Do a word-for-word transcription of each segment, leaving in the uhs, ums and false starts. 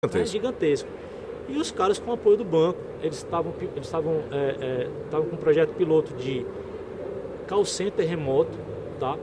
né, gigantesco. E os caras, com o apoio do banco, eles estavam eles estavam é, é, estavam com um projeto piloto de call center remoto, tá?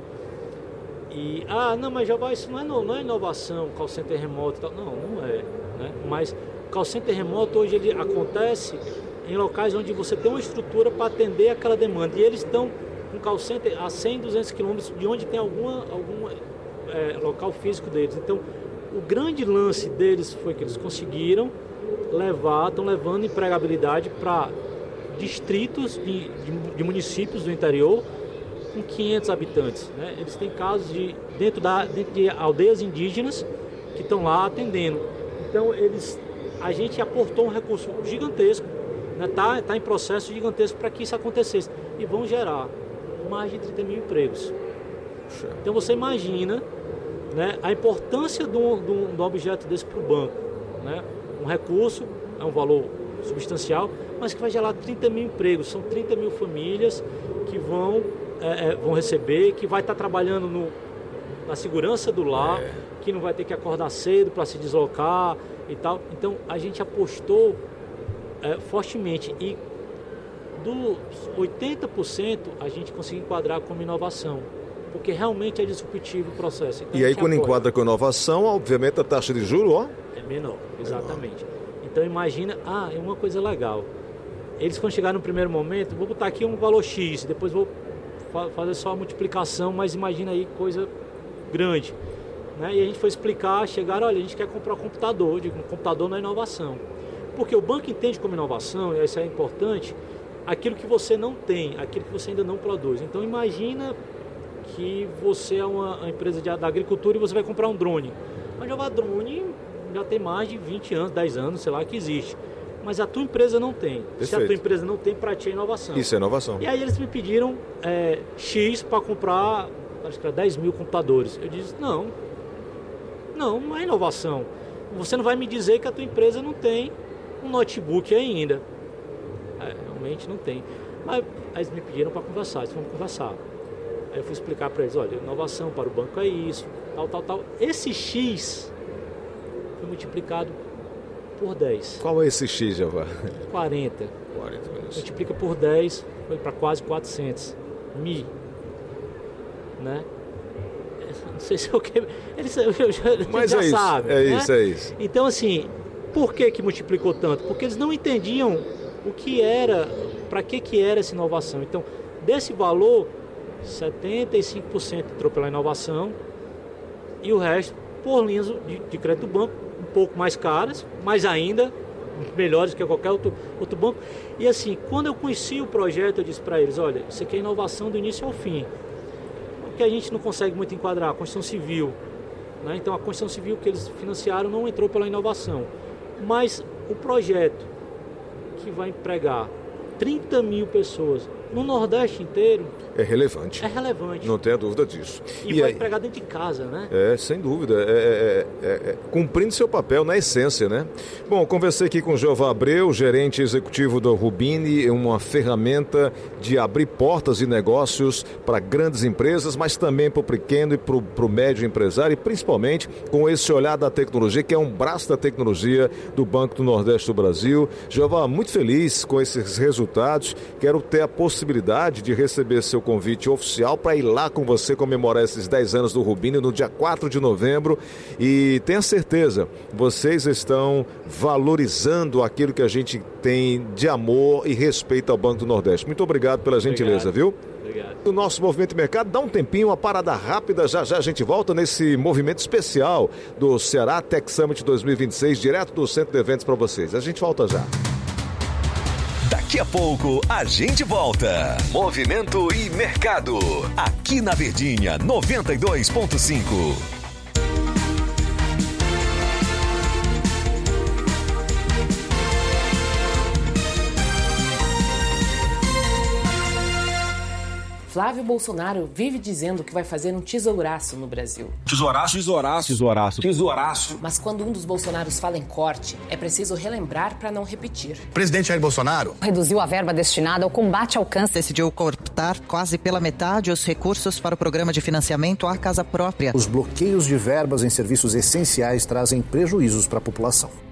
E, ah, não, mas já vai, isso não é, não é inovação, call center remoto e tal. Não, não é, né? Mas call center remoto hoje ele acontece em locais onde você tem uma estrutura para atender aquela demanda. E eles estão com call center a cem, duzentos quilômetros de onde tem alguma, algum é, local físico deles. Então, o grande lance deles foi que eles conseguiram levar, estão levando empregabilidade para distritos de, de, de municípios do interior com quinhentos habitantes, né? Eles têm casos de dentro, da, dentro de aldeias indígenas que estão lá atendendo. Então, eles, a gente aportou um recurso gigantesco, né? Tá, tá em processo gigantesco para que isso acontecesse. E vão gerar mais de trinta mil empregos. Então, você imagina, né, a importância de um, de um, de um objeto desse para o banco, né? Um recurso é um valor substancial, mas que vai gerar trinta mil empregos. São trinta mil famílias que vão, é, vão receber, que vai estar trabalhando no, na segurança do lar, é. que não vai ter que acordar cedo para se deslocar e tal. Então, a gente apostou é, fortemente e dos oitenta por cento a gente conseguiu enquadrar como inovação, porque realmente é disruptivo o processo. Então, e aí, quando apoia. Enquadra com inovação, obviamente a taxa de juros, ó... é menor, exatamente. Menor. Então, imagina, ah, é uma coisa legal. Eles, quando chegaram no primeiro momento, vou botar aqui um valor X, depois vou fa- fazer só a multiplicação, mas imagina aí coisa grande. Né? E a gente foi explicar, chegaram, olha, a gente quer comprar um computador. Eu digo, um computador não é inovação. Porque o banco entende como inovação, e isso é importante, aquilo que você não tem, aquilo que você ainda não produz. Então, imagina que você é uma, uma empresa de, da agricultura e você vai comprar um drone. Mas já vai drone, já tem mais de vinte anos, dez anos, sei lá, que existe. Mas a tua empresa não tem. Perfeito. Se a tua empresa não tem, para ti é inovação. Isso é inovação. E aí eles me pediram é, X para comprar, acho que era dez mil computadores. Eu disse, não, não, não é inovação. Você não vai me dizer que a tua empresa não tem um notebook ainda. É, realmente não tem. Mas aí eles me pediram para conversar, eles vamos conversar. Aí eu fui explicar para eles, olha, inovação para o banco é isso, tal, tal, tal. Esse X foi multiplicado por dez. Qual é esse X, Jeová? quarenta. quarenta Multiplica por dez, foi para quase quatrocentos mil. Né? Não sei se eu que eles já, Mas já é sabem. É né? isso, é isso. Então, assim, por que que multiplicou tanto? Porque eles não entendiam o que era, para que que era essa inovação. Então, desse valor, setenta e cinco por cento entrou pela inovação e o resto por linhas de, de crédito do banco, um pouco mais caras, mas ainda melhores que qualquer outro, outro banco. E assim, quando eu conheci o projeto, eu disse para eles, olha, isso aqui é inovação do início ao fim. O que a gente não consegue muito enquadrar, a construção civil. Né? Então a construção civil que eles financiaram não entrou pela inovação. Mas o projeto que vai empregar trinta mil pessoas no Nordeste inteiro... É relevante. É relevante. Não tenha dúvida disso. E, e vai aí, empregar dentro de casa, né? É, sem dúvida. É, é, é, é, cumprindo seu papel na essência, né? Bom, conversei aqui com o Jeová Abreu, gerente executivo da Rubini, uma ferramenta de abrir portas e negócios para grandes empresas, mas também para o pequeno e para o médio empresário, e principalmente com esse olhar da tecnologia, que é um braço da tecnologia do Banco do Nordeste do Brasil. Jeová, muito feliz com esses resultados. Quero ter a possibilidade de receber seu convite oficial para ir lá com você comemorar esses dez anos do Rubini no dia quatro de novembro, e tenha certeza, vocês estão valorizando aquilo que a gente tem de amor e respeito ao Banco do Nordeste. Muito obrigado pela gentileza, obrigado. Viu? Obrigado. O nosso Movimento Mercado, dá um tempinho, uma parada rápida, já já a gente volta nesse movimento especial do Ceará Tech Summit dois mil e vinte e seis, direto do Centro de Eventos para vocês. A gente volta já. Daqui a pouco a gente volta. Movimento e Mercado. Aqui na Verdinha noventa e dois ponto cinco. Flávio Bolsonaro vive dizendo que vai fazer um tesouraço no Brasil. Tesouraço, tesouraço, tesouraço, tesouraço. Mas quando um dos Bolsonaros fala em corte, é preciso relembrar para não repetir. Presidente Jair Bolsonaro reduziu a verba destinada ao combate ao câncer. Decidiu cortar quase pela metade os recursos para o programa de financiamento à casa própria. Os bloqueios de verbas em serviços essenciais trazem prejuízos para a população.